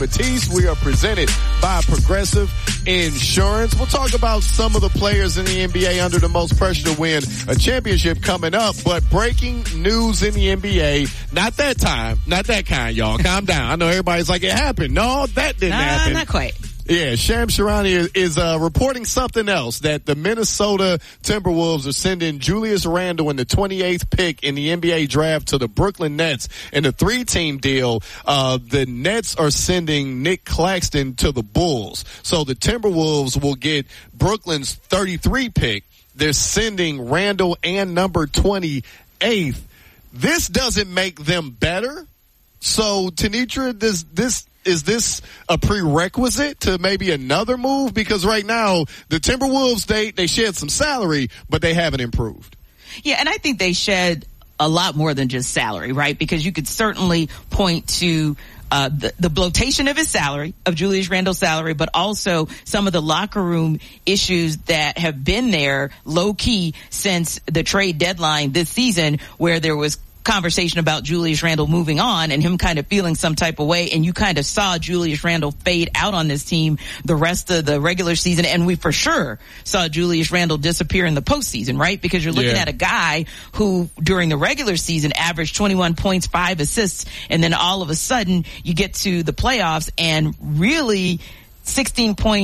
Batiste, we are presented by Progressive Insurance. We'll talk about some of the players in the NBA under the most pressure to win a championship coming up, but breaking news in the NBA, not that time, not that kind, y'all. Calm down. I know everybody's like, it happened. No, that didn't happen. Not quite. Yeah, Shams Charania is reporting something else, that the Minnesota Timberwolves are sending Julius Randle in the 28th pick in the NBA draft to the Brooklyn Nets in a 3-team deal. The Nets are sending Nick Claxton to the Bulls. So the Timberwolves will get Brooklyn's 33 pick. They're sending Randle and number 28th. This doesn't make them better. So, Tenitra, is this a prerequisite to maybe another move? Because right now, the Timberwolves, they shed some salary, but they haven't improved. Yeah, and I think they shed a lot more than just salary, right? Because you could certainly point to the bloatation of his salary, of Julius Randle's salary, but also some of the locker room issues that have been there low key since the trade deadline this season, where there was conversation about Julius Randle moving on and him kind of feeling some type of way, and you kind of saw Julius Randle fade out on this team the rest of the regular season, and we for sure saw Julius Randle disappear in the postseason, right? Because you're looking at a guy who during the regular season averaged 21 points, 5 assists, and then all of a sudden you get to the playoffs and really 16 points